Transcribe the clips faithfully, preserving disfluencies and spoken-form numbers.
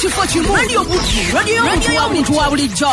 kifo kimu radio buti radio omuntu wa bulijjo.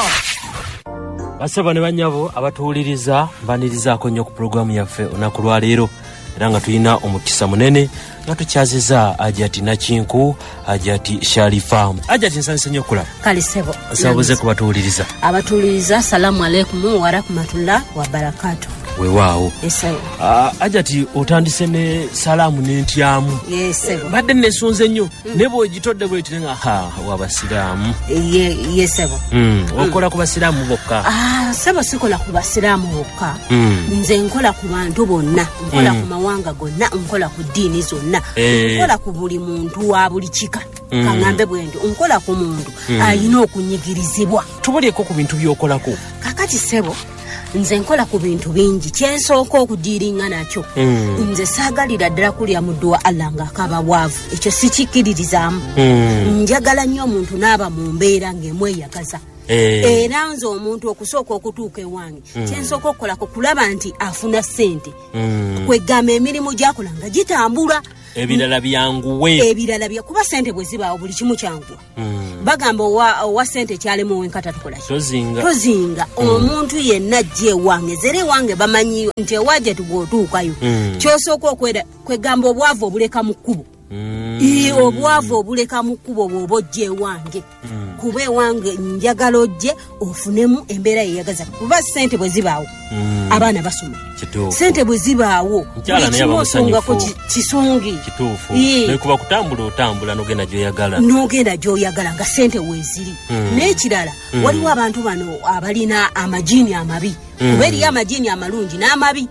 Basaba ne banyabo abatuuliriza mbanirizaako nnyo ku programu yaffe olunaku lwa leero era nga tulina omukisa munene nga tukyaziza Ajati Nakinku, Ajati Sharifa. Ajati nsanise nnyo okulaba. Kale sebo. Sabuze ku batuuliriza. Abatuuliriza salamu alaykum wa rahmatullah wa barakatuh. Weewaawo. Yes, uh, Ajati otandise ne salamu n'entyamu. Yes, sebo. Badde nesunze nnyo ne bw'ogitodde bw'eti nga ha w'abasiraamu. Ye yes, sebo. Mm. Okola ku basiraamu bokka. Ah, sebo sikola ku basiraamu bokka. Mm. Nze nkola ku bantu bonna, nkola mm. ku mawanga gonna, nkola ku ddiini zonna. Eh. Nkola ku buli muntu wa buli kika. Mm. Kangambe bwendo nkola ku muntu mm. ayina okunyigirizibwa. Tubulyeko ku bintu by'okolako. Kakati sebo nze nkola ku bintu bingi kyensooka okudiringa nakyo. Mm. Nze saagalira ddala kulya muddu wa Allah ng'akaba bwavu, ekyo sikikkiririzaamu. Mm. Njagala nnyo omuntu n'aba mu mbeera ng'emweyagaza. Eh. Era nze omuntu okusooka okutuuka ewange mm. kyensooka okukolako kulaba nti afuna ssente. Mm. Kwegamba emirimu gy'akola nga gitambula. Ebirala byanguwe. Ebirala bya kuba sente bwe zibaawo buli kimu kyangu. Mm. Bagamba owa, owa sente kyalemu wenkata tukola ki? Tozinga. Tozinga. Mm. Omuntu yenna jje wange zere wange bamanyi nti ewaje tugotuukayo. Mm. Kyosooka okwera kwegamba obwavu obuleka mu kkubo. Mm. Ii obwavu obuleka mu kkubo bw'obojje wange. Mm. Kube wange njagala ojje ofunemu embeera yeyagaza. Kuba sente bwe zibaawo. Mm. Abaana basoma. Kituufu. Sente bwe zibaawo. Nkyala naye abamusanyufu. Kisungi. Kituufu. Nekuba kutambula otambula n'ogenda gy'oyagala. N'ogenda gy'oyagala nga sente weeziri. Mm. N'ekirala mm. waliwo abantu bano abalina amajiini amabi. Mm. Kuba eriyo amajiini amalungi n'amabi.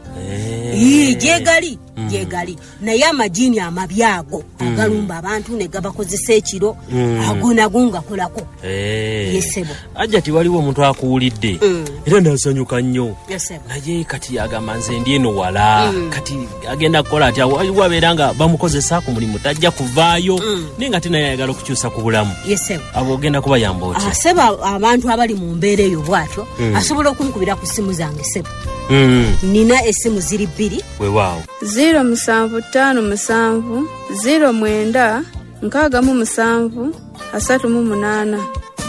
Ii gyegali. Mm. Gyegali. Naye amajiini amabi ago mm. agalumba abantu ne gabakozesa ekiro mm. ago nago ngakolako. Hey. Yesebo. Ajati waliwo omuntu akuwulidde. Mm. Era nasanyuka nnyo. Yesebo. Naye kati agamba nze ndi eno wala. Mm. Kati agenda kukola ati waliwo abeera nga bamukozesa ku mulimu tajja kuvaayo. Mm. Naye nga tena yayagala okukyusa ku bulamu. Yesebo. Abo ogenda kubayamba otya? Aseba abantu abali mu mbeera eyo bwatyo mm. asobola okunkubira ku simu zange sebo. Mm. Nina esimu ziri bbiri. Weewaawo. zero musanvu ttaano musanvu zero mwenda nkaaga mu musanvu asatu mu munaana.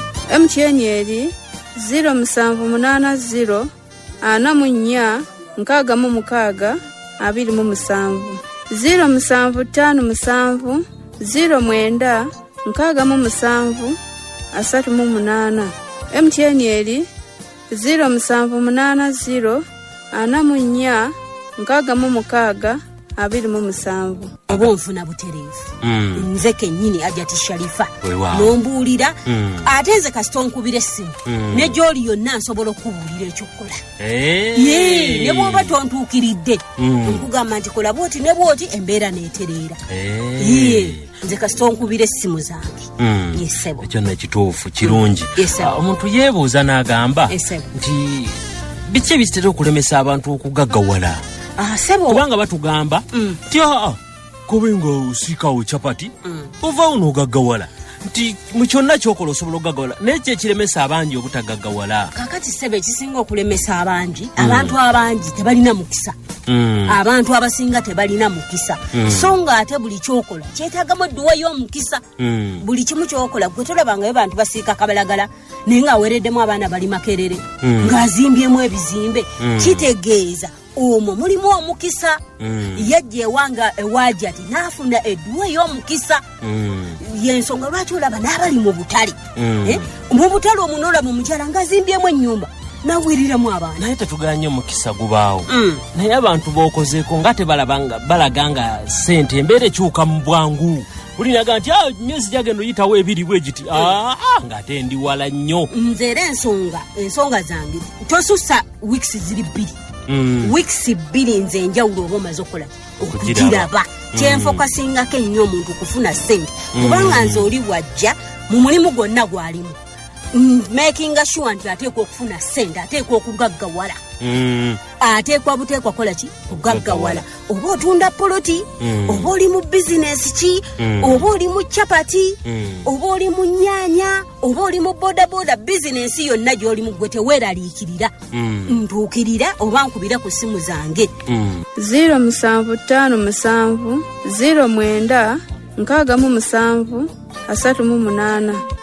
M T N eri zero musanvu munaana zero ana mu nnya nkaaga mu mukaaga abiri mu musanvu. Zero musanvu ttaano musanvu zero mwenda nkaaga mu musanvu asatu mu munaana. M T N eri zero musanvu munaana zero ana mu nnya nkaaga mu mukaaga abiri mu musanvu. Oba onfuna butereevu. Mm. Nze kennyini Ajati Sharifa. Nombuulira. Mm. Ate nze kasita onkubira essimu. Mm. Ne gy'oli yonna nsobola okubuulira ekyokukola. Hey. Yee, ne bw'oba tontuukiridde. Mm. Nkugamba nti kola bw'oti ne bw'oti embeera n'etereera. Hey. Yee. Nze kasita onkubira essimu zange. Mm. Yesebo. Ekyo nekituufu kirungi. Mm. Yesebo. Omuntu yeebuuza n'agamba Yesebo. nti biki ebitera okulemesa abantu okugaggawala? Ah, sebo. Kubanga batugamba mm. nti aa kubenga osikawo chapati mm. ova uno gaggawala nti mu kyonna kyokola osobola okugaggawala naye kye kiremesa abangi obutagaggawala. Kakati sebo ekisinga okulemesa abangi mm. abantu abangi tebalina mukisa. Mm. Abantu abasinga tebalina mukisa. Mm. So nga ate buli kyokola kyetaagamu edduwa y'omukisa. Mm. Buli kimu kyokola gwe tolabangayo bantu basiika kabalagala naye nga aweereddemu abaana bali makerere mm. ng'azimbyemu ebizimbe mm. kitegeeza omwo mulimu omukisa. Mm. Yajja ewanga ewaji ati n'afuna edduwa ey'omukisa. Mm. Yensonga lwaki olaba n'abali mu butale. Mm. Eh? Mu butale omunola mu mukyala ng'azimbyemu ennyumba nawiriramu abaana. Naye tetuganye omukisa gubaawo. Mm. Naye abantu b'okozeeko nga tebalabanga balaganga ssente embeera ekyuka mu bwangu. Ulinaga nti ah myezi jagendo yitawo ebiri bwe giti mm. ah ngate ndi wala nnyo. Nze era ensonga ensonga zange tosusa weeks ziri bbiri. Mm. Weeks bbiri nze njawulo oba omaze okukola okugiraba. Kyenfoka mm. singako ennyo omuntu kufuna ssente mm. kubanga nze oli wajja mu mulimu gwonna gwalimu. Mm, making sure nti ateekwa okufuna ssente ateekwa okugaggawala. Mm. Ateekwa buteekwa kola ki okugaggawala. Oba otunda poloti mm. oba oli mu bizinesi ki mm. oba oli mu chapati mm. oba oli mu nnyanya oba oli mu boda boda bizinesi yonna gy'oli mu gwe teweeraliikirira. Mm. Ntuukirira oba nkubira ku simu zange. Mm. zero musanvu ttaano musanvu zero mwenda nkaaga mu musanvu asatu mu munaana.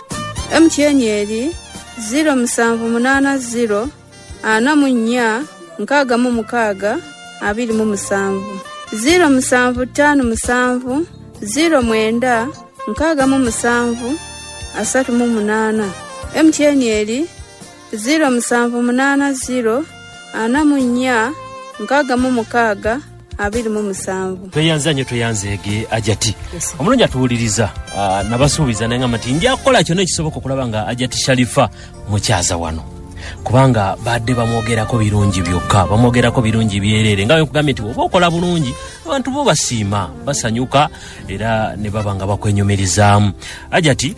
M T N eri ziro musanvu munana ziro ana mu nnya nkaaga mu mukaaga abiri mu musanvu ziro musanvu ttaano musanvu ziro mwenda nkaaga mu musanvu asatu mu munaana M T N eri ziro musanvu munana ziro ana mu nnya nkaaga mu mukaaga abiri mu musanvu. Tweyanza nnyo tweyanzeege Ajati. Yes. Omulungi atuwuliriza uh, nabasuubiza naye ngamba nti njakola kyonna ekisoboka okulaba nga Ajati Sharifa mukyaza wano. Kubanga badde bamwogerako birungi byokka, bamwogerako birungi byerere. Nga nkugambye nti oba okola bulungi abantu bo basiima, basanyuka era ne baba nga bakwenyumirizaamu. Ajati,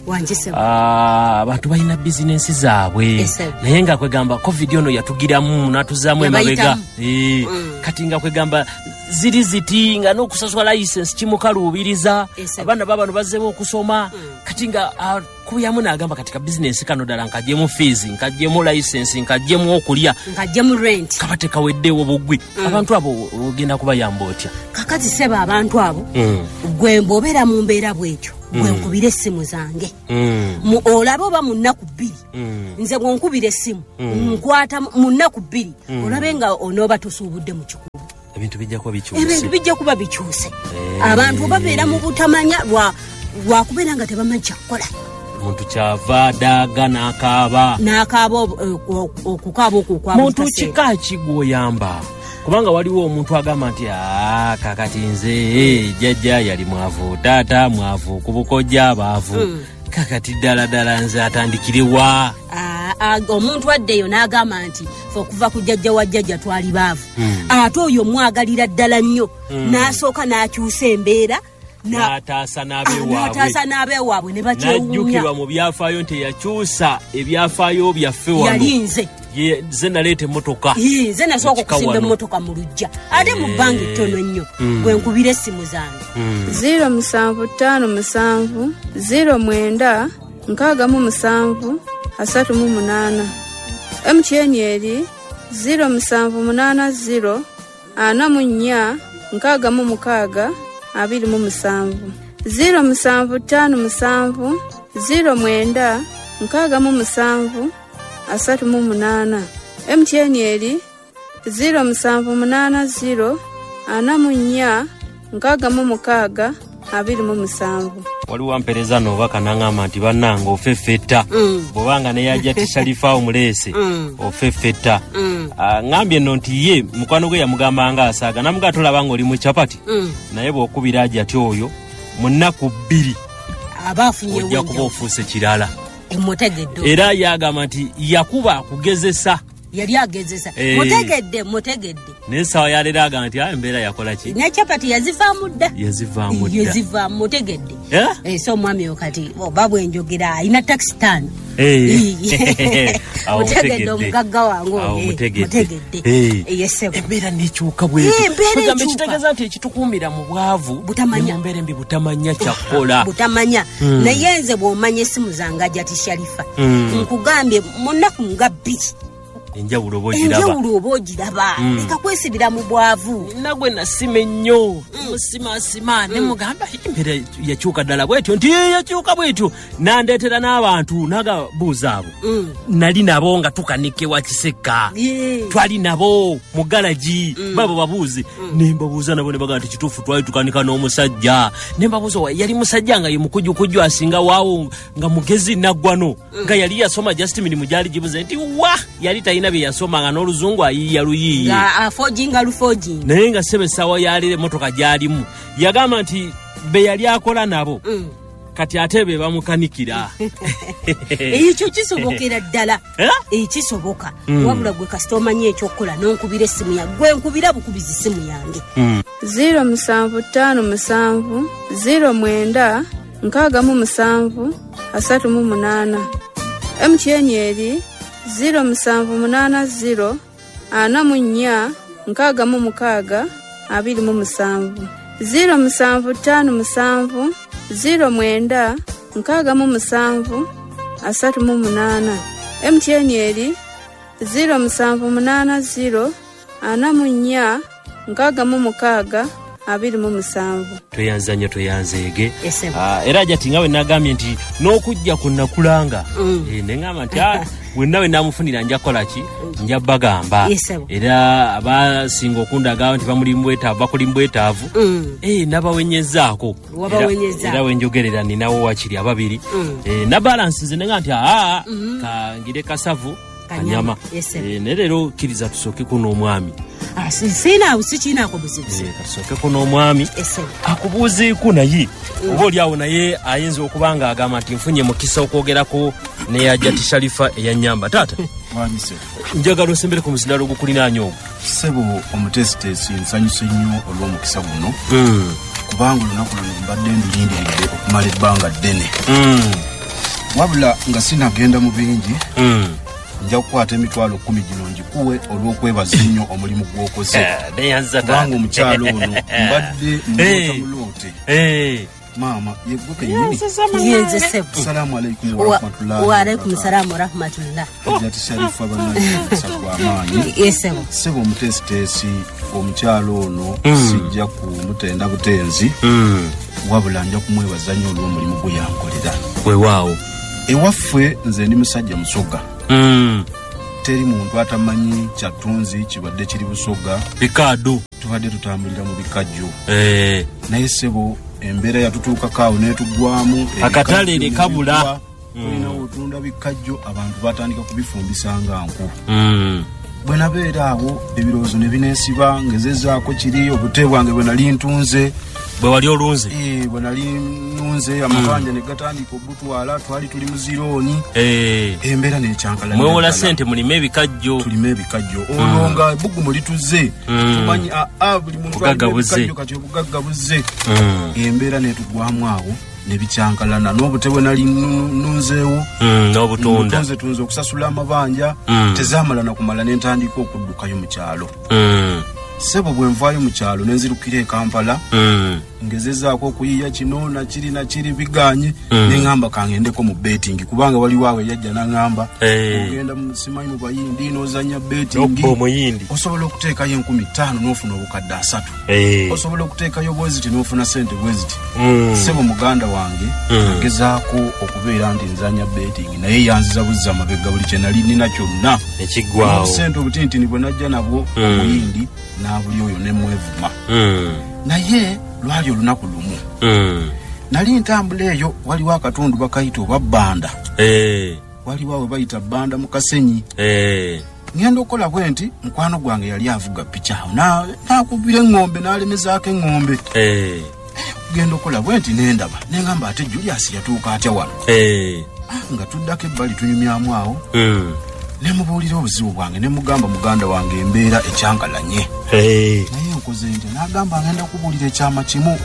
ah, abantu balina bizinensi zaabwe. Yes, naye nga kwegamba COVID ono yatugiramu natuzaamu emabega. Eh, mm. Kati nga kwegamba ziri ziti nga n'okusasula license kimukaluubiriza. Yes, abaana babano bazzeemu okusoma. Mm. Kati nga uh, kuyamu n'agamba katika business kano ddala nkajjemu fees, nkajjemu license, nkajjemu okulya, nkajjemu rent. Kabate kaweddewo bugwi. Mm. Abantu abo ogenda kubayamba otya? Kakati seba abantu abo. Mm. Gwe mbobeera mu mbeera bwetyo. Mm. Gwe nkubira essimu zange. Mm. Mu olaba oba mu nnaku bbiri. Mm. Nze gwe nkubira essimu. Mm. Nkwata mu nnaku bbiri. Mm. Olabe nga onooba tosuubudde mu kikubo. Ebintu bijja kuba bikyuse. Ebintu bijja kuba bikyuse. Hey. Abantu babeera mu butamanya lwa lwakubeera nga tebamanyi kyakukola. Muntu kyava daaga n'akaaba. N'akaaba okukaaba okwo kwa muntu kika kigwoyamba. Kubanga waliwo omuntu agamba nti ah kakati nze jjajja yali mwavu taata mwavu kubukojja baavu. Mm. Kakati ddala ddala nze atandikiriwa. Ah, omuntu addeyo n'agamba nti fe okuva ku jjajja wa jjajja twali baavu. Mm. Ate oyo mwagalira ddala nnyo. Mm. N'asooka n'akyusa embeera. N'ataasa n'abeewaabwe. N'ataasa n'abeewaabwe ne bakyewuunya. N'ajjukirwa mu byafaayo nti yakyusa ebyafaayo byaffe wano. Yali nze. Ye nze naleeta emmotoka. Ye nze nasooka okusimba emmotoka mu luggya. Ate mu bbanga ettono nnyo. Gwe nkubira essimu zange. Ziro musanvu ttaano musanvu ziro mwenda nkaaga mu musanvu asatu mu munaana. M T N eri ziro musanvu munaana ziro ana mu nnya nkaaga mu mukaaga abiri mu musanvu ziro musanvu ttaano musanvu ziro mwenda nkaaga mu musanvu asatu mu munaana. M T N eri ziro musanvu munaana ziro ana mu nnya nkaaga mu mukaaga abiri mu musanvu. Waliwo mpereza n'obaka n'angamba nti bannange ofeffetta. Mm. Bw'obanga ne Ajati Sharifa omuleese. Mm. Ofeffetta. Mm. Uh, ngambye nno nti ye mukwano gwe yamugamba nga asaaga namuga tolaba ng'oli mu chapati. Mm. Naye bw'okubira Ajati oyo mu nnaku bbiri abaafunye wenja ojja kuba ofuuse kirala. Mutegedde. Era yagamba nti yakuba kugezesa. Yali agezesa. Hey. Mutegedde, mutegedde. Nesa yalera aga nti ah embeera yakola ki? Ne chapati yazivaamu dda. Yazivaamu dda. Yazivaamu mutegedde. Yeah? Eh so mwami okati obabu enjogera ayina taxi stand. Eh. Mutegedde omugagga wangu. Mutegedde. Eh yesebo. Embeera nekyuka bwe. Tugambe kitegeza nti ekitukuumira mu bwavu. Butamanya. Embeera mbi butamanya kyakola. Butamanya. Mm. Naye nze bw'omanya essimu zange Ajati Sharifa. Mm. Nkugambye munaku nga bbiri. Enjawulo bogiraba. Enjawulo bogiraba. Mm. Eka kwesibira mu bwavu. Nagwe nasime nnyo. Mm. Musima sima mm. ne mugamba imbere yakyuka ddala bwetyo nti yakyuka bwetyo. Nandeetera n'abantu naga buuza abo. Mm. Nali nabo nga tukanike wa Kiseka. Yeah. Twali nabo mu galaji. Mm. Babo babuuzi. Mm. Ne mbabuuza nabo ne bagamba kituufu twali tukanika n'omusajja. Ne mbabuuza yali musajja nga ye mukuju kuju asinga waawo nga mugezi naggwano. Mm. Nga yali yasoma just mini mujali jibuze nti wa yali tayina bye yasoma nga n'oluzungu ayiiya luyiiye. Nga afojinga lufojinga. Naye nga ssebe ssaawa yalire emmotoka gyalimu. Yagamba nti be yali akola nabo. Mm. Kati ate be bamukanikira. Ekyo kisobokera ddala. Ekisoboka. Mm. Wabula gwe kasita omanyi ekyokukola n'onkubira essimu yange. Gwe nkubira bukubizi essimu yange. Mm. Ziro musanvu ttaano musanvu ziro mwenda nkaaga mu musanvu asatu mu munaana. M T N eri ziro musanvu munaana ziro ana mu nnya nkaaga mu mukaaga abiri mu musanvu ziro musanvu ttaano musanvu ziro mwenda nkaaga mu musanvu asatu mu munaana. M T N eri ziro musanvu munaana ziro ana mu nnya nkaaga mu mukaaga abiri mu musanvu. Tweyanza nnyo tweyanzeege. Ese bo. Ah, era Hajjati nga bwe nagambye nti n'okujja ku Nakulanga. Eh, ne ngamba nti ah, wenna we namufunira nja kola ki? Nja bagamba. Ese bo. Era abasinga okundaga nti bamuli mbwetaavu bakuli mbwetaavu. Eh, nabawenyezaako. Wabawenyeza. Era wenjogerera ninawo wakiri ababiri. Eh, na balance nze ne ngamba nti ah, kangire kasavu. Kanyama. Eh, ne leero kiriza tusooke kuno omwami. Ah, sina usichina ko buzibuzi. Eh, tusooke kuno omwami. Ese. Akubuuzeeko naye. Oba oli awo naye ayinza okubanga agamba nti nfunye mukisa okwogerako ne Hajjati Sharifa eyanyamba. Taata. Wanise. Njagala osembere ku muzindalo ogukulinaanya ogwo. Sebo omutesitesi nsanyuse nnyo olw'omukisa guno. Mm. Kubanga olunaku luno mbadde ndulindiridde okumala ebbanga ddene. Mm. Wabula nga sinagenda mu bingi. Mm. Nja kukwata emitwalo kkumi gino ngikuwe olw'okwebaza ennyo omulimu gw'okoze. Neyanza kubanga omukyalo ono mbadde mulota muloote. Eh. Mama yegwe kenyini. Yenze sebo. Assalamu alaikum wa rahmatullahi. Wa alaikum salam wa rahmatullah. Hajjati Sharifa bananyisa kwa amaanyi. Yesebo. Sebo omutesitesi omukyalo ono sijja kumutenda butenzi. Mm. Wabula nja kumwebaza nnyo olw'omulimu gwe yankolera. Weewaawo. Ewaffe nze ndi musajja musoga. Mm. Teri muntu atamanyi kyatunzi kibadde kiri busoga. Bikado. Tubadde tutambulira mu bikajjo. Eh. Naye sebo embeera yatutuukako awo n'etugwamu. Akatale ne kabula. Tulina otunda bikajjo abantu batandika kubifumbisa nga nku. Mm. Bwe nabeera awo ebirowoozo ne bineesiba ngezezaako kiri obute bwange bwe nali ntunze. Bwe wali olunze. Eh, bwe nali nunze amabanja ne gatandika obutwala twali tuli muzirooni. Eh. Embeera n'ekyankala. Mwewola ssente mulime ebikajjo. Tulime ebikajjo. Olwo nga ebbugumu lituze. Tumanyi aa buli muntu ebikajjo kati obugagga buzze. Embeera n'etugwamu awo ne bikyankalana n'obute bwe nali nunzeewo. N'obutunda. Ntunze tunze okusasula amabanja. Tezaamala na kumala ne ntandika okuddukayo mu kyalo. Sebo bwe nvaayo mu kyalo ne nzirukira e Kampala. Ngezezaako okuyiya kino na kiri na kiri biganye. Ne ngamba kangendeko mu betting kubanga wali waawe yajja n'angamba. Ogenda mu simanyi mu bayindi n'ozannya betting. Obbo muyindi. Osobola okuteekayo enkumi ttaano n'ofuna obukadde asatu. Osobola okuteekayo bweziti n'ofuna ssente bweziti. Sebo muganda wange agezaako okubeera nti nzanya betting naye yanziza buzza amabega buli kye nali nina kyonna. Ekiggwaawo. Ssente obutintini bwe najja nabwo omuyindi n'abuli oyo ne mwevuma. Naye lwali olunaku lumu. Nali ntambula eyo waliwo akatundu bakayita oba bbanda. Waliwo awe bayita bbanda mu Kasenyi. Ngenda okukola bwe nti mukwano gwange yali avuga ppiki awo n'akubira eŋŋombe n'alemezaako eŋŋombe. Genda okukola bwe nti n'endaba ne ngamba ate Julius yatuuka atya wano. Nga tuddako ebbali tunyumyamu awo. Ne mubuulira obuzibu bwange ne mugamba muganda wange embeera ekyankalanye. Naye nkoze nti n'agamba ngenda kubuulira ekyama kimu.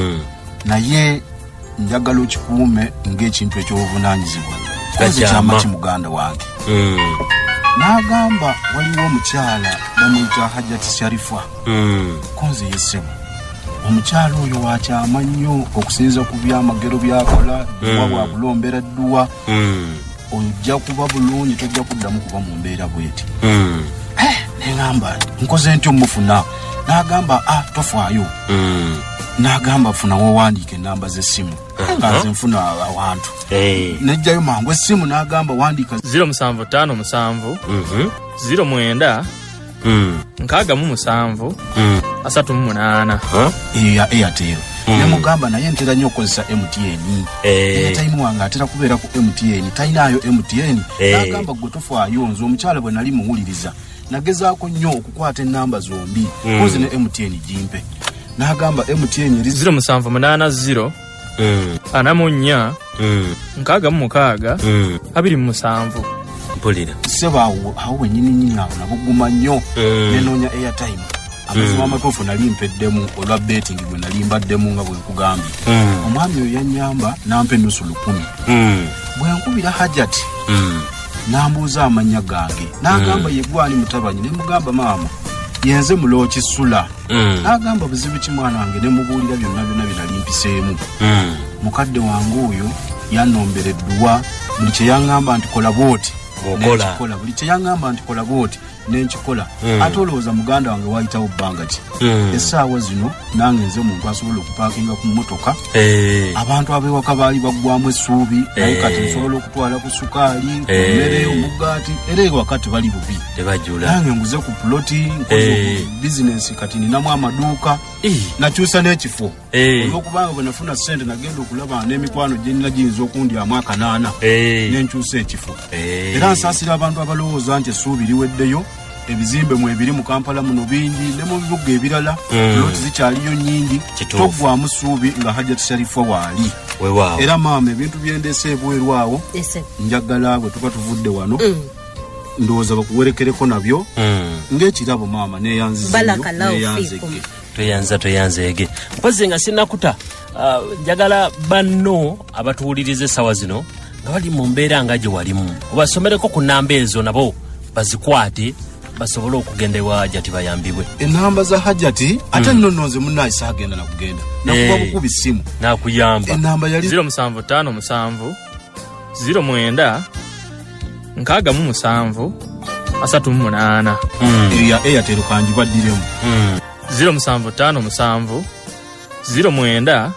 Naye njagala okikuume ng'ekintu eky'obuvunaanyizibwa. Koze ekyama ki muganda wange. N'agamba waliwo omukyala bamuyita Hajjati Sharifa. Konze yessebo omukyala oyo wakyama nnyo okusinza ku byamagero byakola dduwa bwakulombera dduwa. Ojja kuba bulungi tojja kuddamu kuba mu mbeera bweti. N'engamba nkoze ntyo mufuna. N'agamba ah tofaayo. N'agamba funa wowandiika ennamba z'essimu. Nga nze nfuna awantu. Nejjayo mangu essimu n'agamba wandiika zero musanvu ttaano musanvu zero mwenda nkaaga mu musanvu asatu mu munaana. Eya Airtel. Ne mugamba naye ntera nnyo okukozesa M T N. Airtime wange atera kubeera ku M T N. Talinayo M T N. N'agamba gwe tofaayo nze omukyala bwe nali muwuliriza. Nagezaako nnyo okukwata ennamba zombi. Koze ne M T N gimpe. N'agamba M T N eri zero musanvu munaana zero ana mu nnya nkaaga mu mukaaga abiri mu musanvu. Mpulira. Seba awo awo wennyini nnyini awo nabuguma nnyo. Nenoonya Airtime. Amazima amatuufu nali mpeddemu olwa betting gwe nali mbaddemu nga bwe nkugambye. Omwami oyo yannyamba n'ampa ennusu lukumi. Bwe nkubira Hajjati n'ambuuza amannya gange. N'agamba ye gwani mutabanyi ne mugamba maama yenze mulooki Sula. N'agamba buzibu ki mwana wange ne mubuulira byonna byonna bye nali mpiseemu. Mukadde wange oyo yannomberedduwa buli kye yaŋŋamba nti kola bw'oti. Kola buli kye yaŋŋamba nti kola bw'oti nenkikola ate olowooza muganda wange wayitawo bbanga ki essaawa zino nange nze omuntu asobola okupaakinga ku mmotoka abantu ab'ewaka baali baggwamu essuubi naye kati nsobola okutwala ku sukaali ku mmere omugaati era ewaka tebali bubi nange nguze ku puloti nkoze bizinensi kati ninamu amaduuka nakyusa n'ekifo olwokubanga bwe nafuna ssente nagenda okulaba n'emikwano gye nina giyinza okundyamu akanaana nenkyusa ekifo era nsaasira abantu abalowooza nti essuubi liweddeyo ebizimbe mu ebiri mu Kampala muno bingi ne mu bibuga ebirala puloti zikyaliyo nnyingi toggwamu ssuubi nga Hajjati Sharifa waali era maama ebintu byendeese ebweru awo njagala bwe tuba tuvudde wano ndowooza bakuwerekereko nabyo ng'ekirabo maama neyanzizneyanzege toyanza toyanzeege mpozi nga sinakuta njagala banno abatuwuliriza essaawa zino nga bali mu mbeera nga gye walimu obasomereko ku nnamba ezo nabo bazikwate basobole okugenda ewa Hajjati bayambibwe enamba za Hajjati ate nno nonze munnaye saagenda nakugenda nakuba bukubi simu nakuyamba enamba yali zero musanvu ttaano musanvu zero mwenda nkaaga mu musanvu asatu mu munaana ya Airtel kanjibaddiremu zero musanvu ttaano musanvu zero mwenda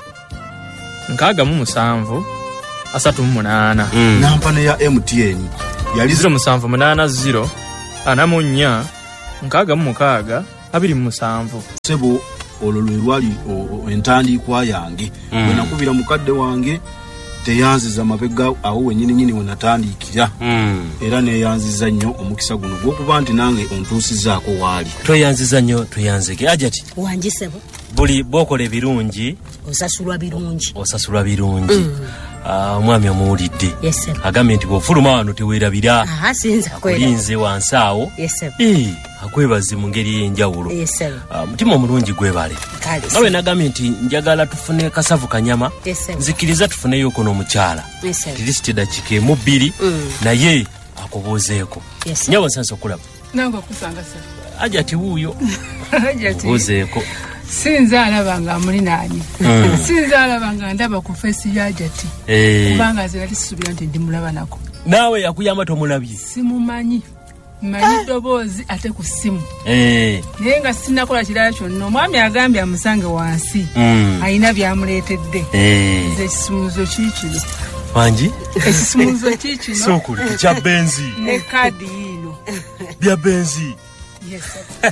nkaaga mu musanvu asatu mu munaana nampane ya M T N yali zero musanvu munaana zero ana mu nnya nkaaga mu mukaaga abiri mu musanvu sebo olwo lwe lwali entandikwa yange bwe nakubira mukadde wange teyanziza mabega awo wenyini nyini wenatandikira era neyanziza nnyo omukisa guno gwokuba nti nange ontuusizaako waali toyanziza nnyo toyanzege Hajjati wanjisebo buli bwokola ebirungi osasulwa birungi osasulwa birungi omwami omuwulidde agambye nti bw'ofuluma wano teweerabira akulinze wansi awo akwebaze mu ngeri ey'enjawulo mutima omulungi gwebale nga bwe nagambye nti njagala tufune kasavu kanyama nzikiriza tufuneyoko n'omukyala tirisiti dakika emu bbiri naye akubuuzeeko nyawo nsansa okulaba nange okusanga sa Hajjati wuuyo Hajjati buuzeeko sinza alaba nga muli nani sinza alaba nga ndaba ku face ya Hajjati kubanga nze nali sisuubira nti ndi mulaba nako naawe yakuyamba tomulabye simumanyi manyi ddoboozi ate ku ssimu naye nga sinakola kirala kyonna omwami agambye amusange wansi alina byamuleetedde nze ekisumuluzo kiikino wangi ekisumuluzo kiikino sookuli kya benzi ne kaadi yiino bya benzi yes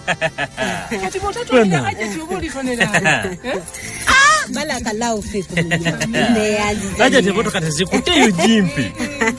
kati botatonera Hajjati oba olitonera balaka lao fiku neyanzi Hajjati botoka tezikuteyo jimpi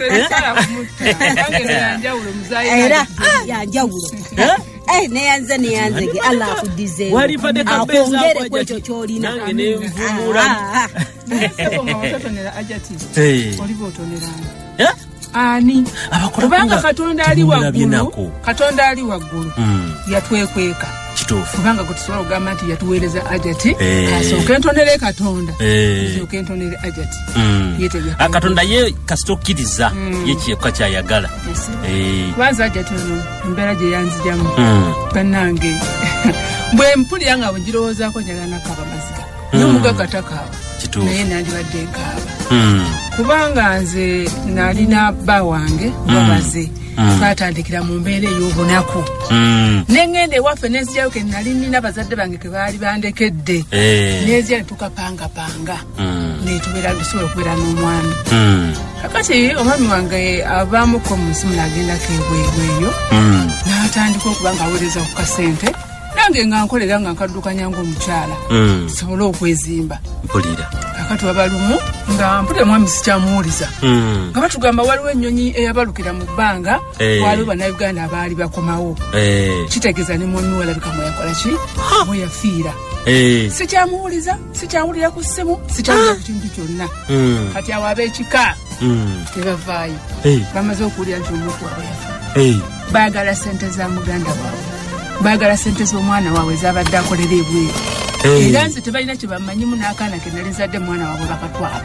era yanjawulo eh neyanze neyanzege Allah akudize walipade kabeza akongere kwecho kyolina nange ne mvumura sebo botatonera Hajjati olibotonera eh ani abakubanga Katonda ali waggulu Katonda ali waggulu yatwekweka kituufu kubanga gutusobola okugamba nti yatuweereza Hajjati kasooke ntonere Katonda kasooke ntonere Hajjati yetegeka Katonda ye kasitokkiriza ye kyekka kyayagala kubanza Hajjati ono embeera gye yanzijamu bannange bwe mpulira nga bwe ngirowoozaako njagala nakaba maziga n'omugaga takaawa naye nandibadde nkaaba kubanga nze nalina bba wange babaze twatandikira mu mbeera ey'obunaku nengenda ewaffe nezijyayo ke nali nina bazadde bange ke baali bandekedde nezija ne tukapangapanga netubeera tusobola okubeera n'omwami kakati omwami wange avaamuko mu nsimu nagendako ebweru eyo n'atandika okuba nga aweereza ku kasente nange nga nkolera nga nkaddukanya ng'omukyala tusobole okwezimba mpulira kakati wabalumu nga mpulira mwami sikyamuwuliza nga batugamba waliwo ennyonyi eyabalukira mu bbanga waliwo bannayuganda abaali bakomawo kitegeeza ne mwami walabika mweyakola ki mweyafiira sikyamuwuliza sikyawulira ku ssimu sikyawulira ku kintu kyonna kati awo ab'ekika tebavaayo bamaze okuwulira nti omuntu waabwe yafa baagala sente za muganda waabwe baagala sente z'omwana waabwe zabadde akolera ebweru era nze tebalina kye bamanyimu n'akaana ke nali nzadde mwana waabwe bakatwala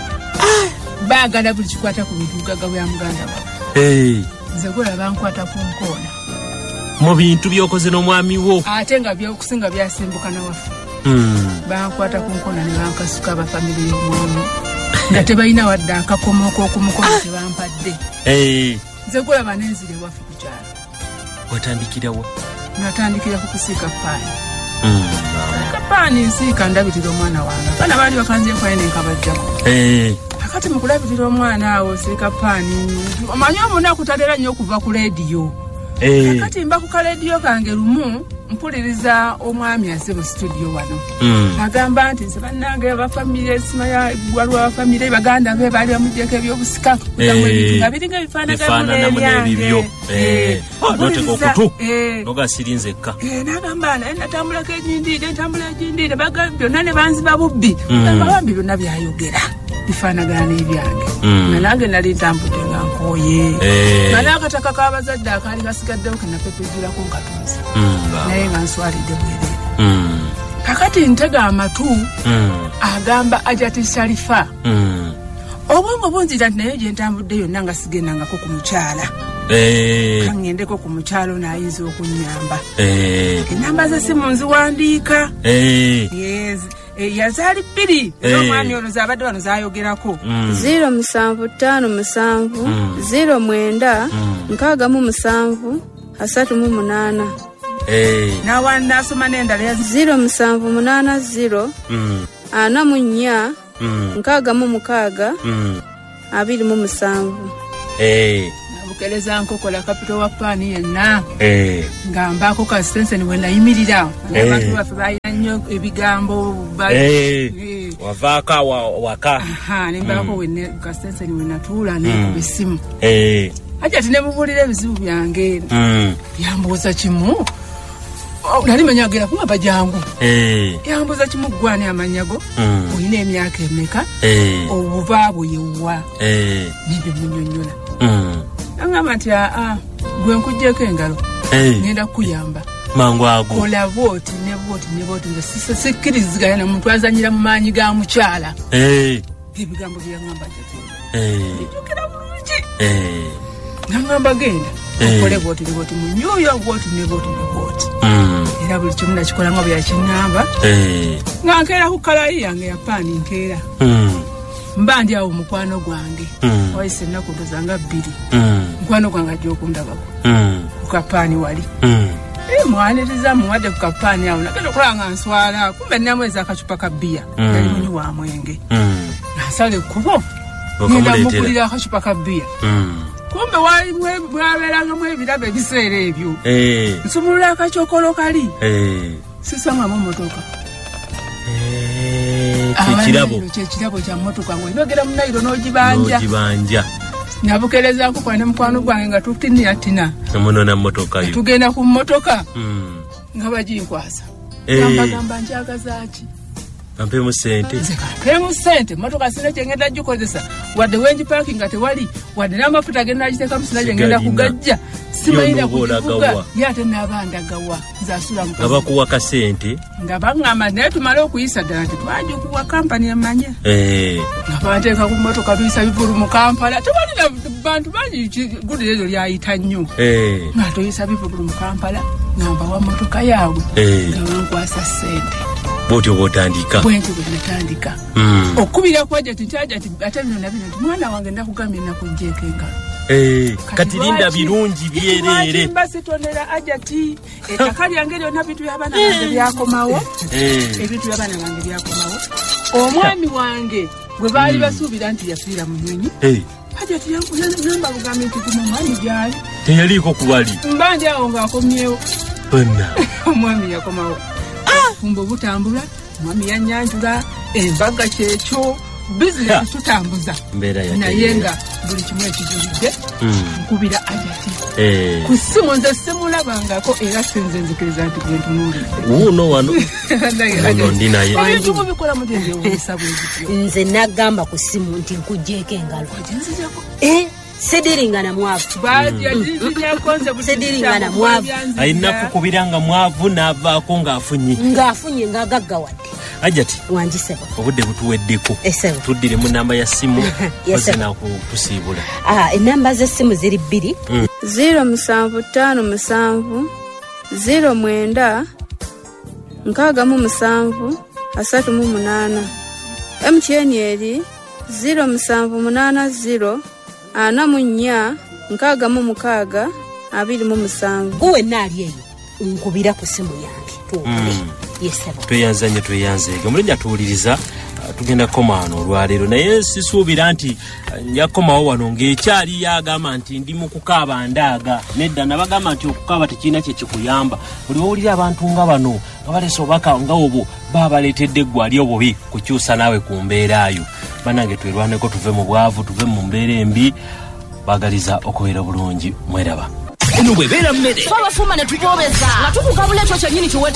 baagala buli kikwata ku bintu bugagga bya muganda waabwe nze golaba nkwata ku nkoona mu bintu by'okoze n'omwami wo ate nga byokusinga byasimbuka nawaffe bankwata ku nkoona ne bankasuka abafamire y'omwami nga tebalina wadde akakomo k'okumukono tebampadde nze golaba nenzire ewaffe ku kyalo watandikirawo? Natandikira ku kusiika paani. Mm. Paani nsiika ndabirira omwana wange. Bana baali bakanze kwaine nkabajjako. Eh. Akati mu kulabirira omwana awo siika paani. Omanyi omunaku tatera nnyo okuva ku leediyo. Eh. Akati mba ku kaleediyo kange lumu mpuliriza omwami azze mu studio wano. Mm. Agamba nti nze bannange abafamire simaya waliwo abafamire baganda be baali bamugyeko ebyobusika kugamu ebintu nga biringa bifaanagano ebyo. Eh. Noteka okutu. Eh. Noga sirinzekka. Eh, nagamba naye natambulako egindiire ntambula egindiire byonna ne banziba bubbi. Gamba bambi byonna byayogera bifaanagana n'ebyange. Nga nange nali ntambudde nga nkooye. Nga n'akataka k'abazadde akaali kasigaddewo ke napepejjulako nkatunzi. Naye nga nswalidde bwereere. Kakati ntega amatu agamba Ajati Sharifa. Obwongo bunzira nti naye gye ntambudde yonna nga sigendangako ku mukyala. Kangendeko ku mukyalo n'ayinza okunnyamba. Ennamba z'essimu nziwandiika. Yes. Yazaali bbiri omwami ono zaabadde wano zayogerako. ziro musanvu ttaano musanvu ziro mwenda nkaaga mu musanvu asatu mu munaana. N'awandi n'asoma n'endala ya ziro musanvu munaana ziro ana mu nnya nkaaga mu mukaaga abiri mu musanvu. Nabukeleza nkokola kapito wa paani yenna nga mbaako kasitenseni we nayimirira. Abantu baffe balina nnyo ebigambo. Wavaaka waka. Ne mbaako kasitenseni we natuula nekuba essimu. Ajati ne mubuulira ebizibu byange. Yambuuza kimu. Nali manya agera kungamba jangu. Yambuuza kimu ggwane amanyago. Olina emyaka emeka. Obuvaabu yewwa. Nibyo munnyonnyola. Angamba nti aa gwe nkuggyeko engalo. Ngenda kukuyamba. Mangu ago. Kola booti ne booti ne booti nze sikkiriziganya na muntu azanyira mu maanyi ga mukyala. Ebigambo byangamba Ajati. Bijjukira bulungi. Nangamba genda. Okole booti ne booti mu Nyuyo booti ne booti ne booti. Era buli kimu nakikola nga bwe yakiŋŋamba. Nga nkeera ku kalayi yange ya paani nkeera. Mba ndi awo mukwano gwange. Wayise ennaku ndozanga bbiri. Mukwano gwange ajja okundabako. Ku kapaani wali. Mwaniriza muwadde ku kapaani awo nagenda okulaba nga nswala. Kumbe nnamweza akacupa ka bbiya. Yali munyi wa mwenge. Nasala ekkubo. Ngenda mugulira akacupa ka bbiya. Kumbe mwabeerangamu ebirabo ebiseera ebyo. Nsumulula akacookolo kali. Sisangamu mmotoka. Kyekirabo. Kyekirabo kya mmotoka ng'oyogera mu Nairo n'ogibanja. N'ogibanja. Nabukeleza nkukola ne mukwano gwange nga tutiniratina. Namunona mmotoka yo. Tugenda ku mmotoka. Nga baginkwasa. Gamba gamba njagaza ki? Kampemu sente. Kampemu sente. Mmotoka sina kye ngenda gikozesa. Wadde wengi parking nga tewali. Wadde n'amafuta genda agiteekamu sina kye ngenda kugajja. Simayina kugivuga. Ye ate n'abandagawa. Nzasula mu nga bakuwa ka sente. Nga baŋŋamba naye tumale okuyisa ddala nti twagikuwa kampani emanye. Nga banteeka ku mmotoka tuyisa bivulu mu Kampala. Tebalina bantu bangi gudire eryo lyayita nnyo. Nga tuyisa bivulu mu Kampala. Nga mbawa mmotoka yaabwe. Nga bankwasa sente. Bwotyo bwotandika. Bwentyo bwe natandika. Okubira kwa Ajati nti Ajati ate bino na bino nti mwana wange ndakugambye nakuggyeko engalo. Kati linda birungi byerere. Mba sitonera Ajati. Ettaka lyange lyonna bintu by'abaana bange byakomawo. Ebintu by'abaana bange byakomawo. Omwami wange bwe baali basuubira nti yafiira mu nnyonyi. Ajati namba bugambe nti guno omwami gyali. Teyaliko kubali. Mba ndi awo ng'akomyewo. Bonna. Omwami yakomawo. Fumbo butambula, mwami yanyanjula, embaga kyekyo, business tutambuza. Mbera ya. Naye nga buli kimu ekijulidde. Nkubira Ajati. Ku ssimu nze simulabangako era sinze nzikiriza nti gwe ntunuulidde. Wuuno wano. Ono ndi naye. Ebintu mubikola mutya ebyewuunyisa bwe bityo. Nze nagamba ku ssimu nti nkuggyeko engalo. Eh? Sediringana mwavu. Sediringana mwavu. Ayina kukubira nga mwavu n'avaako ng'afunye. Ng'afunye ng'agaggawadde. Ajati. Wanjisebo. Obudde butuweddeko. Esebo. Tuddire mu namba ya simu. Ozina kutusiibula. Ah, enamba z'essimu ziri bbiri. ziro musanvu ttaano musanvu ziro mwenda nkaaga mu musanvu asatu mu munaana. M T N eri ziro musanvu munaana ziro ana mu nnya nkaaga mu mukaaga abiri mu musanvu. Guwe nali eyo nkubira ku simu yange tuwule. Yesebo. Tweyanzanye tweyanzeege. Omulinnya tuwuliriza tugenda komaano olwaleero naye sisuubira nti yakomawo wano ng'ekyali yagamba nti ndi mu kukaaba ndaaga. Nedda nabagamba nti okukaaba tekirina kye kikuyamba. Buli wowulira abantu nga bano nga baleese obubaka nga obwo baba baleetedde eggwali obubi kukyusa naawe ku mbeeraayo. Bannange twerwaneko tuve mu bwavu tuve mu mbeera embi baagaliza okubeera bulungi. Mweraba. Eno bwebeera mmere twabafuma ne tuboobeza nga tukukabula ekyo kyennyini kiwe